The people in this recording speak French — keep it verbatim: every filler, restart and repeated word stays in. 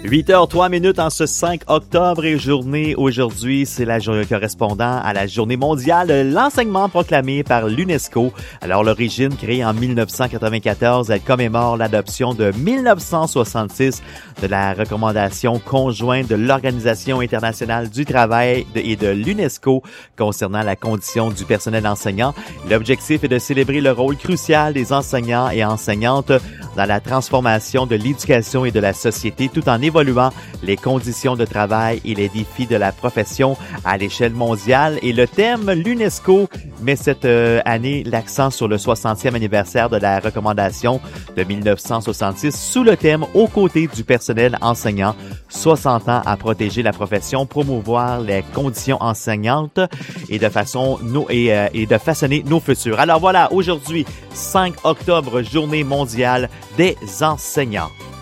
huit heures trois minutes en ce cinq octobre et journée aujourd'hui, c'est la journée correspondant à la journée mondiale de l'enseignement proclamée par l'UNESCO. Alors l'origine, créée en mille neuf cent quatre-vingt-quatorze, elle commémore l'adoption de mille neuf cent soixante-six de la recommandation conjointe de l'Organisation internationale du travail et de l'UNESCO concernant la condition du personnel enseignant. L'objectif est de célébrer le rôle crucial des enseignants et enseignantes dans la transformation de l'éducation et de la société tout en évoluant les conditions de travail et les défis de la profession à l'échelle mondiale. Et le thème, l'UNESCO met cette euh, année l'accent sur le soixantième anniversaire de la recommandation de mille neuf cent soixante-six sous le thème « Aux côtés du personnel enseignant, soixante ans à protéger la profession, promouvoir les conditions enseignantes et de façon no, et, euh, et de façonner nos futurs ». Alors voilà, aujourd'hui, cinq octobre, journée mondiale des enseignants.